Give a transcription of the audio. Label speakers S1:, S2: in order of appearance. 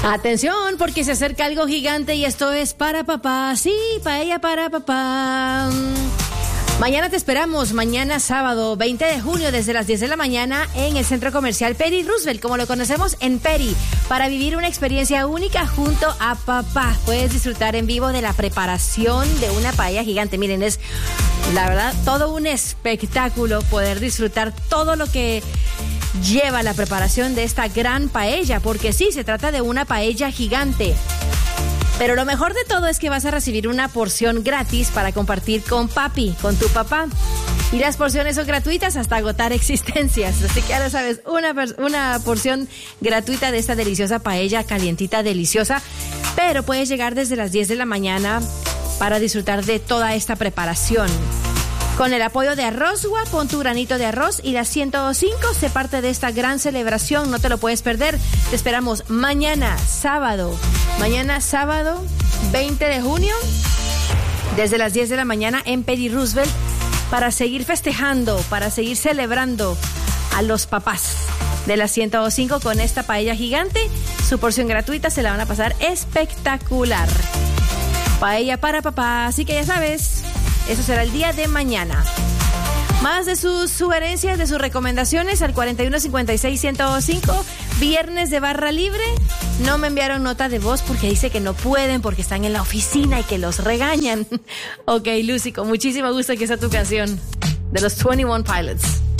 S1: Atención, porque se acerca algo gigante y esto es para papá. Sí, paella para papá. Mañana te esperamos, mañana sábado 20 de junio desde las 10 de la mañana en el Centro Comercial Peri Roosevelt, como lo conocemos en Peri, para vivir una experiencia única junto a papá. Puedes disfrutar en vivo de la preparación de una paella gigante. Miren, es la verdad todo un espectáculo poder disfrutar todo lo que lleva la preparación de esta gran paella, porque sí, se trata de una paella gigante. Pero lo mejor de todo es que vas a recibir una porción gratis para compartir con papi, con tu papá. Y las porciones son gratuitas hasta agotar existencias. Así que ya lo sabes, una porción gratuita de esta deliciosa paella calientita, deliciosa. Pero puedes llegar desde las 10 de la mañana para disfrutar de toda esta preparación. Con el apoyo de Arrozgua, pon tu granito de arroz y la 105 se parte de esta gran celebración. No te lo puedes perder. Te esperamos mañana sábado 20 de junio, desde las 10 de la mañana en Peri Roosevelt, para seguir festejando, para seguir celebrando a los papás de la 105 con esta paella gigante. Su porción gratuita, se la van a pasar espectacular. Paella para papá, así que ya sabes, eso será el día de mañana. Más de sus sugerencias, de sus recomendaciones al 4156-105, viernes de barra libre. No me enviaron nota de voz porque dice que no pueden, porque están en la oficina y que los regañan. Ok, Lucy, con muchísimo gusto, aquí está tu canción de los 21 Pilots.